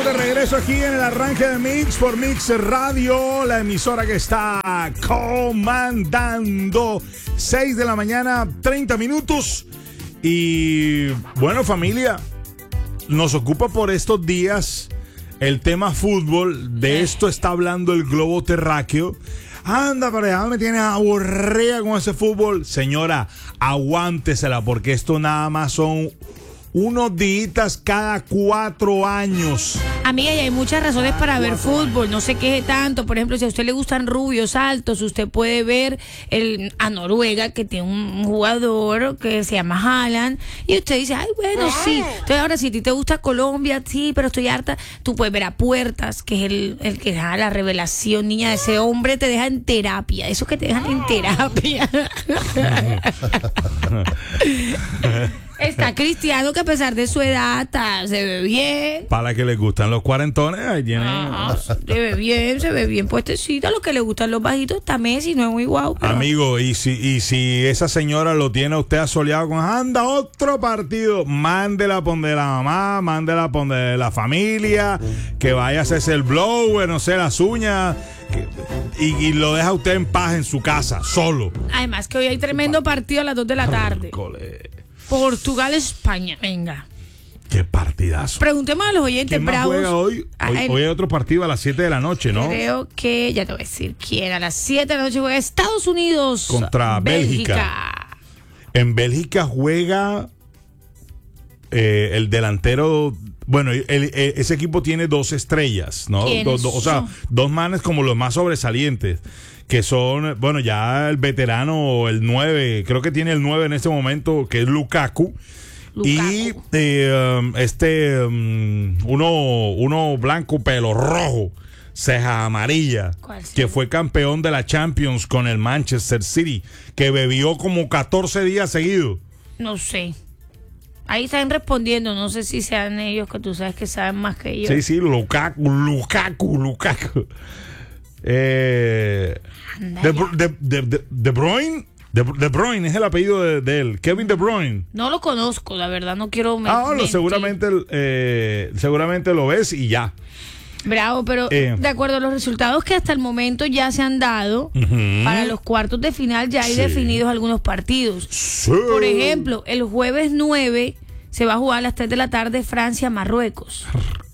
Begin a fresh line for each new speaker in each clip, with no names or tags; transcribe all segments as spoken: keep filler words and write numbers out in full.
de regreso aquí en el arranque de Mix por Mix Radio, la emisora que está comandando. seis de la mañana, treinta minutos. Y bueno, familia, nos ocupa por estos días el tema fútbol. De esto está hablando el globo terráqueo. Anda, pero ya me tiene aburrida con ese fútbol. Señora, aguántesela, porque esto nada más son unos días cada cuatro años.
Amiga, y hay muchas razones para ver fútbol, no se queje tanto. Por ejemplo, si a usted le gustan rubios, altos, usted puede ver el, a Noruega, que tiene un jugador que se llama Haaland, y usted dice, ay, bueno, sí. Entonces ahora, si a ti te gusta Colombia, sí, pero estoy harta, tú puedes ver a Puertas, que es el, el que da la revelación, niña, ese hombre te deja en terapia, eso que te dejan en terapia. Está Cristiano, que a pesar de su edad está, se ve bien.
Para que les gustan los cuarentones, ahí tienen.
Ah, se ve bien, se ve bien puestecito. A los que les gustan los bajitos está Messi, no es muy guau. Pero...
Amigo, y si, y si esa señora lo tiene a usted asoleado con anda otro partido, mándela a poner la mamá, mándela a poner la familia, que vaya a hacerse el blower, no sé, las uñas. Que, y, y lo deja usted en paz en su casa, solo.
Además que hoy hay tremendo partido a las dos de la tarde. Portugal, España, venga.
Qué partidazo.
Preguntemos a los oyentes
¿Quién más
bravos.
Juega hoy? Hoy, hoy hay otro partido a las siete de la noche, ¿no?
Creo que, ya te voy a decir quién. A las siete de la noche juega Estados Unidos
contra Bélgica. Bélgica. En Bélgica juega eh, el delantero. Bueno, el, el, ese equipo tiene dos estrellas, ¿no? Do, do, o sea, dos manes como los más sobresalientes. Que son, bueno, ya el veterano, el nueve, creo que tiene el nueve en este momento, que es Lukaku. Lukaku. Y eh, um, este, um, uno, uno blanco, pelo rojo, ceja amarilla, que fue campeón de la Champions con el Manchester City, que bebió como catorce días seguidos.
No sé. Ahí están respondiendo, no sé si sean ellos, que tú sabes que saben más que yo.
Sí, sí, Lukaku, Lukaku, Lukaku. Eh, de, de, de, de, de Bruyne, de, de Bruyne es el apellido de, de él, Kevin De Bruyne.
No lo conozco, la verdad, no quiero me,
ah, no, seguramente, eh, seguramente lo ves y ya.
Bravo, pero eh. de acuerdo a los resultados que hasta el momento ya se han dado, uh-huh. para los cuartos de final ya hay sí. definidos algunos partidos.
Sí.
Por ejemplo, el jueves nueve se va a jugar a las tres de la tarde Francia-Marruecos.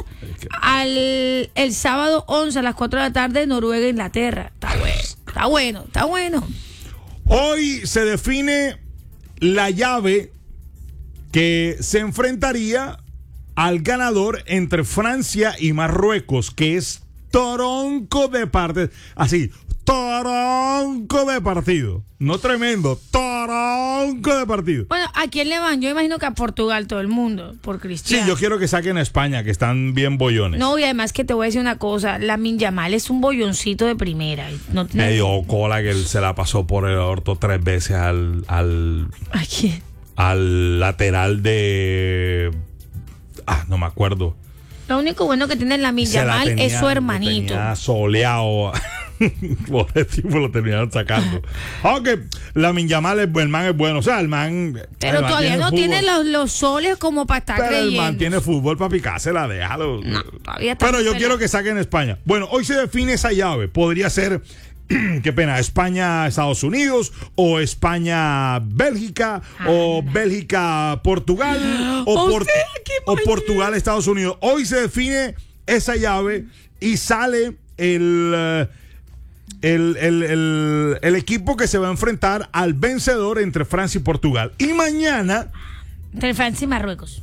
Al, el sábado once a las cuatro de la tarde Noruega-Inglaterra. Está bueno, está bueno, está bueno.
Hoy se define la llave que se enfrentaría al ganador entre Francia y Marruecos, que es toronco de partido. Así, toronco de partido. No tremendo, toronco de partido.
Bueno, ¿a quién le van? Yo imagino que a Portugal, todo el mundo, por Cristiano.
Sí, yo quiero que saquen a España, que están bien bollones.
No, y además que te voy a decir una cosa, Lamine Yamal es un bolloncito de primera. No tiene...
Me dio cola que él se la pasó por el orto tres veces al... al
¿A quién?
Al lateral de... Ah, no me acuerdo.
Lo único bueno que tiene Lamine Yamal tenía, es su hermanito.
Tenía soleado... Por el tipo lo terminaron sacando. Aunque Lamine Yamal es, el man es bueno, o sea, el man.
Pero
el man
todavía
tiene
no
fútbol.
Tiene los, los soles como para estar
Pero
creyendo.
el man tiene fútbol para picársela, déjalo.
No, todavía está.
Pero yo pelado. Quiero que saquen España. Bueno, hoy se define esa llave. Podría ser, qué pena, España-Estados Unidos, o España-Bélgica, ah, o no. Bélgica-Portugal, o,
o,
por,
sea,
o Portugal-Estados Unidos. Hoy se define esa llave y sale el. El, el, el, el equipo que se va a enfrentar al vencedor entre Francia y Portugal. Y mañana...
Entre Francia y Marruecos.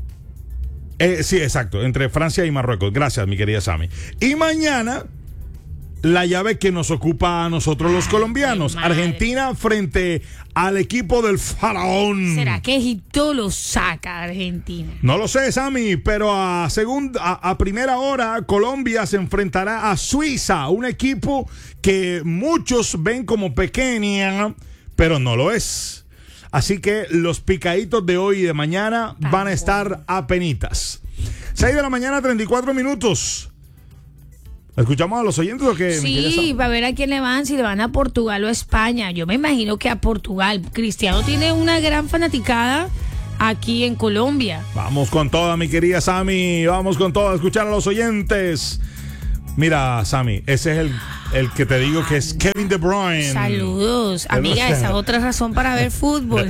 Eh, sí, exacto. Entre Francia y Marruecos. Gracias, mi querida Sammy. Y mañana... La llave que nos ocupa a nosotros los colombianos.
Ay,
Argentina frente al equipo del faraón.
¿Será que Egipto lo saca a Argentina?
No lo sé, Sammy, pero a, segunda, a, a primera hora Colombia se enfrentará a Suiza, un equipo que muchos ven como pequeña, pero no lo es. Así que los picaditos de hoy y de mañana Tan van a estar bueno. apenitas. seis de la mañana, treinta y cuatro minutos. ¿Escuchamos a los oyentes o qué?
Sí, va a ver a quién le van, si le van a Portugal o a España. Yo me imagino que a Portugal. Cristiano tiene una gran fanaticada aquí en Colombia.
Vamos con toda, mi querida Sammy. Vamos con toda a escuchar a los oyentes. Mira, Sammy, ese es el, el que te digo que es Kevin De Bruyne.
Saludos. Amiga, esa es otra razón para ver fútbol.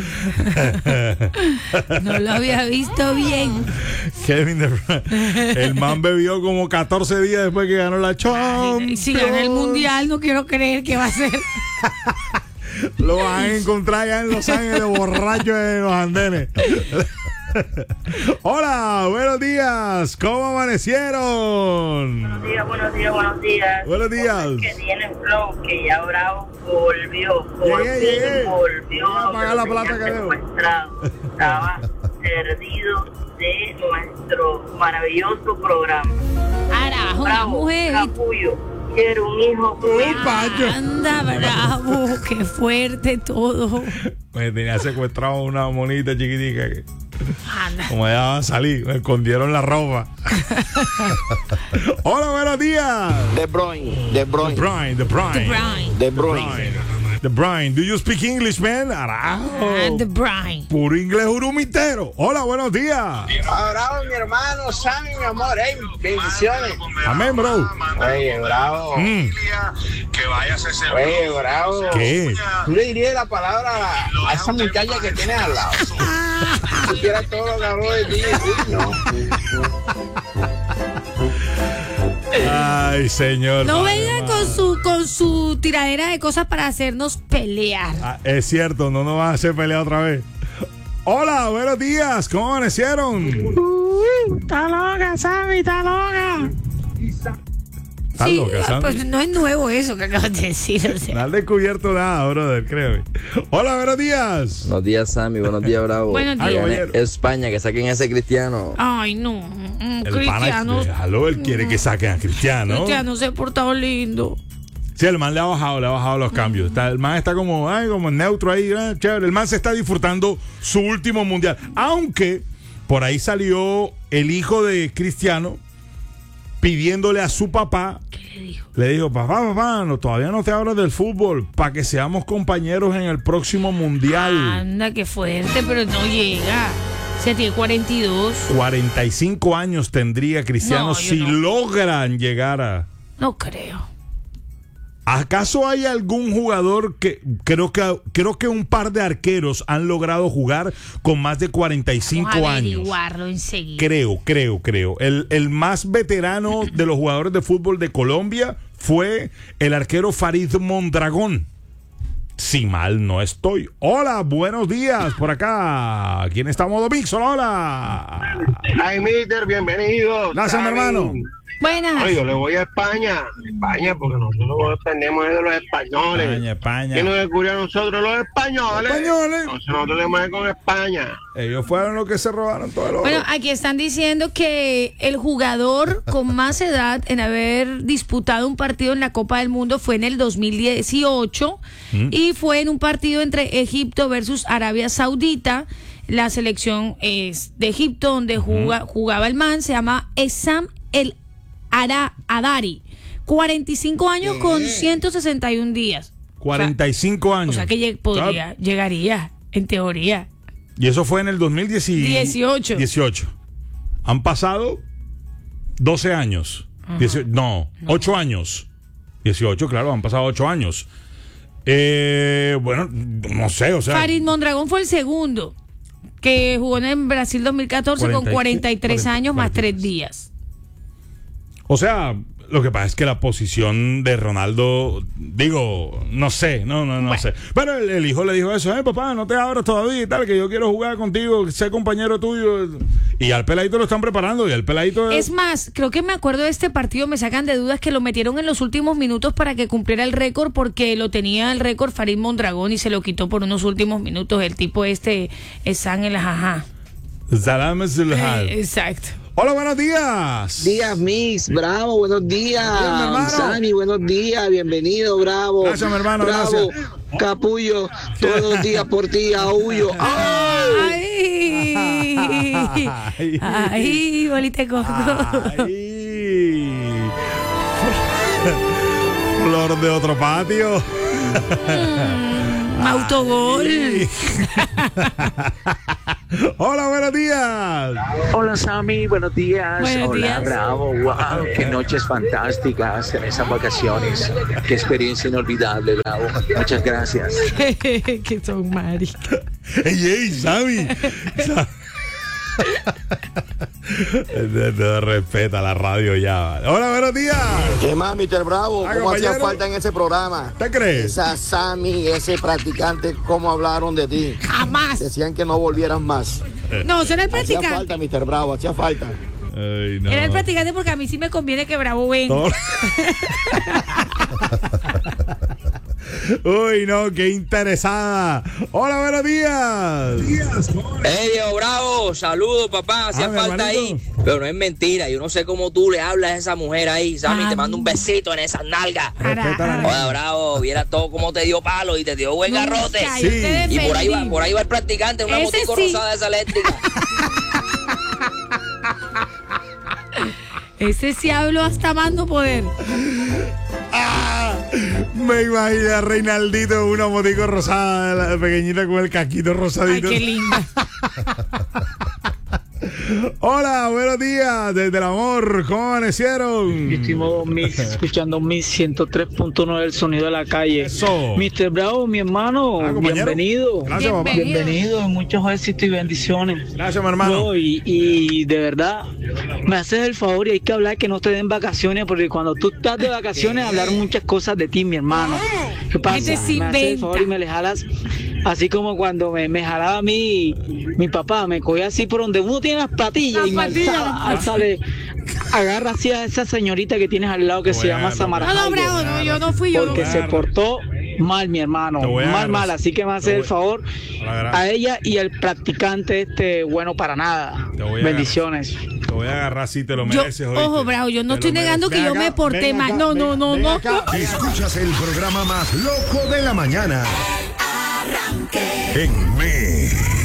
No lo había visto bien.
Kevin De Bruyne. El man bebió como catorce días después que ganó la Champions.
Si gana el Mundial, no quiero creer que va a ser.
Lo van a encontrar ya en Los Ángeles, borracho en los andenes. Hola, buenos días. ¿Cómo amanecieron?
Buenos días, buenos días, buenos días.
Buenos días.
Que tiene flow, que ya Bravo volvió, por
Llegué,
fin
llegué.
volvió.
Voy a pagar la plata que debo.
Secuestrado. Estaba perdido de nuestro maravilloso programa.
Carajo, una
Bravo,
mujer.
capullo. Quiero un hijo con él.
Anda, bravo, qué fuerte todo.
Me tenía secuestrado una monita chiquitica que,
Anda.
como ya va a salir, me escondieron la ropa. Hola, buenos días.
De Bruyne, De Bruyne,
The Bruyne, The Bruyne.
The Bruyne.
De
The
Bruyne.
Bruyne. The Bruyne. Do you speak English, man? Arajo.
Ah, The Bruyne.
Puro inglés urumitero. Hola, buenos días.
Bravo, mi hermano, Sammy, mi amor, hey, bendiciones.
Amén, bro.
Oye, Bravo.
Mm.
Oye, Bravo.
¿Qué?
Tú le dirías la palabra a, a esa muchacha que tienes al lado. Si supiera todo lo que habló de ti, uy, no.
Ay, señor.
No
Padre,
vengan
madre.
con su con su tiradera de cosas para hacernos pelear.
Ah, es cierto, no nos vas a hacer pelea otra vez. Hola, buenos días. ¿Cómo amanecieron?
Está loca, Sammy, está loca.
¿Estás loca, Sandy?
Pues no es nuevo eso que acabas de decir. O sea.
No has descubierto nada, brother, créeme. Hola, buenos días.
Buenos días, Sammy. Buenos días, Bravo.
Buenos
Ay,
días.
caballero.
España, que saquen a ese cristiano.
Ay, no. Mm,
El
Cristiano.
pana, déjalo, él quiere que saquen a Cristiano.
Cristiano se ha portado lindo.
Sí, el man le ha bajado, le ha bajado los cambios. Está, el man está como, ay, como neutro ahí, eh, chévere. El man se está disfrutando su último mundial. Aunque por ahí salió el hijo de Cristiano pidiéndole a su papá.
¿Qué le dijo?
Le dijo, papá, papá, no, todavía no te hablo del fútbol, para que seamos compañeros en el próximo mundial.
Anda, qué fuerte, pero no llega. Se tiene cuarenta y dos.
cuarenta y cinco años tendría Cristiano
No, yo
si
no.
logran llegar a...
No creo.
¿Acaso hay algún jugador que creo que creo que un par de arqueros han logrado jugar con más de cuarenta y cinco
Vamos a
años?
averiguarlo enseguida.
Creo, creo, creo. El, el más veterano de los jugadores de fútbol de Colombia fue el arquero Farid Mondragón. Si mal no estoy. Hola, buenos días por acá. ¿Quién está a modo mix? Hola.
Ay, mister, bienvenido.
Gracias, mi hermano.
Buenas.
Oye, yo le voy a España. España, porque nosotros dependemos de los españoles.
España, España.
¿Quién nos descubrió a nosotros? Los españoles.
Españoles.
Entonces nosotros tenemos que ir con España.
Ellos fueron los que se robaron todo el oro.
Bueno, aquí están diciendo que el jugador con más edad en haber disputado un partido en la Copa del Mundo fue en el dos mil dieciocho
¿Mm?
y fue en un partido entre Egipto versus Arabia Saudita. La selección es de Egipto, donde juga- jugaba el man, se llama Essam El Ara Adari. cuarenta y cinco años con ciento sesenta y un días.
cuarenta y cinco años.
O sea que lleg- podría, llegaría, en teoría.
Y eso fue en el dos mil dieciocho. dieciocho. Han pasado doce años. Dieci- no, ocho años. dieciocho, claro, han pasado ocho años. Eh, bueno, no sé, o sea.
Farid Mondragón fue el segundo, que jugó en Brasil dos mil catorce con cuarenta y tres años más tres días.
O sea, lo que pasa es que la posición de Ronaldo, digo, no sé, no, no, no
Bueno.
sé. Pero el, el hijo le dijo eso, eh, papá, no te abras todavía y tal, que yo quiero jugar contigo, ser compañero tuyo. Y al peladito lo están preparando y al peladito...
Es más, creo que me acuerdo de este partido, me sacan de dudas que lo metieron en los últimos minutos para que cumpliera el récord, porque lo tenía el récord Farid Mondragón y se lo quitó por unos últimos minutos el tipo este, Essam El Ajá.
Salam Zulhal.
Eh, Exacto.
Hola, buenos días.
Días, Mix, Bravo, buenos días.
Bien, mi hermano.
Sammy, buenos días, bienvenido, Bravo.
Gracias, mi hermano,
Bravo,
gracias.
Capullo, todos los días por ti, aullo.
¡Ay!
Ay.
¡Ay, bolita de coco!
Ay. Flor de otro patio.
Autogol.
Ay. Hola, buenos días.
Hola, Sammy, buenos días.
Buenos
Hola,
días.
Bravo. Wow, qué noches fantásticas en esas vacaciones. Qué experiencia inolvidable, Bravo. Muchas gracias.
Que son maricas.
Ey, ey, Sammy. Sa- no, no respeta la radio ya. Hola, buenos días.
¿Qué más, mister Bravo?
Ah,
¿Cómo hacía
compañero.
falta en ese programa?
¿Te crees?
Esa Sammy, ese practicante, ¿cómo hablaron de ti?
Jamás.
Decían que no volvieras más.
No, será el
Hacía
practicante.
falta, mister Bravo, hacía falta.
Ay, no.
Era el practicante porque a mí sí me conviene que Bravo venga.
No. Uy, no, qué interesada. Hola, buenos días.
Hey, Diego Bravo, saludos, papá. Hacía
Ah, mi
falta
hermanito.
ahí. Pero no es mentira. Yo no sé cómo tú le hablas a esa mujer ahí, Sammy.
Ah.
Te mando un besito en esas nalgas.
Respeta la-
Hola, Bravo. Viera todo cómo te dio palo y te dio buen garrote.
Nunca, yo te
Y por ahí va,
defendí.
por ahí va el practicante, una
Ese
motico
sí.
rosada de esa eléctrica.
Ese sí habló hasta más no poder.
Ah, me imagino a Reinaldito en una motico rosada, la pequeñita con el casquito
Ay,
rosadito.
qué linda.
Hola, buenos días, desde el amor, ¿cómo amanecieron?
Estimo Mix, escuchando Mix ciento tres punto nueve, el sonido de la calle.
Eso.
mister Bravo, mi hermano,
Ah, compañero.
bienvenido.
Gracias, papá.
Bienvenido.
Bienvenido, muchos éxitos y bendiciones.
Gracias, mi hermano.
No, y, y de verdad, me haces el favor y hay que hablar que no te den vacaciones, porque cuando tú estás de vacaciones, hablar muchas cosas de ti, mi hermano. ¿Qué pasa?
Gente se
Me haces el
inventa.
favor y me le jalas, así como cuando me, me jalaba a mí, mi papá, me cogía así por donde uno tiene las patillas
Las
y me
patillas.
alzaba, alzale, agarra así a esa señorita que tienes al lado que
Te
se
voy a
llama
agarrar,
Samara
No, no,
Jairo.
Bravo, no, yo no fui yo.
Porque
no.
se portó mal, mi hermano.
Te voy a
Mal,
agarrar.
mal. Así que me hace
Te
el
voy-
favor
Hola, gracias.
a ella y al practicante este bueno para nada.
Te voy a
Bendiciones.
Te voy a agarrar si te lo
Yo-
mereces. ¿oíste?
ojo, Bravo, yo no
Te
estoy
lo
negando
mereces.
que yo
Ven
me
acá,
porté
ven
mal.
acá,
No, no,
ven-
no,
ven
no.
acá.
Escuchas el programa más loco de la mañana. En Me.